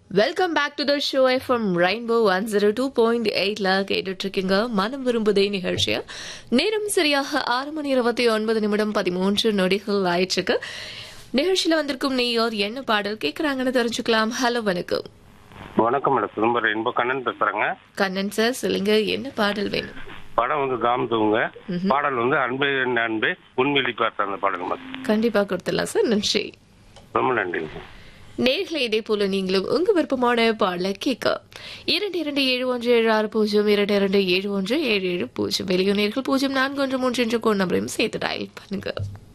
Welcome back to the show FM rainbow 102.8ல கேட்டுட்டு இருக்கீங்க மனம் விரும்புதே நிகழ்ச்சிய. நேரம் சரியாக 6:29 ஆயிடுச்சு. நிகழ்ச்சியில வந்திருக்கும் நேயர் என்ன பாடல் கேட்கறாங்கன்னு தெரிஞ்சுக்கலாம். ஹலோ, வணக்கம். வணக்கம் மேடம், திரும்ப ரெயின்போ கண்ணன் பேசுறேங்க. கண்ணன் சார், சொல்லுங்க, என்ன பாடல் வேணும்? படம் வந்து தாம் தூங்க, பாடல் வந்து அன்பே என் அன்பே உண்மையிலி பார்த்த அந்த பாடல் மேடம். கண்டிப்பா கொடுத்துடலாம் சார், நன்றி. ரொம்ப நன்றிங்க. நேர்களை இதே போல நீங்களும் உங்க விருப்பமான பாடலை கேட்க 227176 227177 வெளியூர் நேர்கள் 0413 என்ற கோட் நம்பரையும் சேர்த்து டயல் பண்ணுங்க.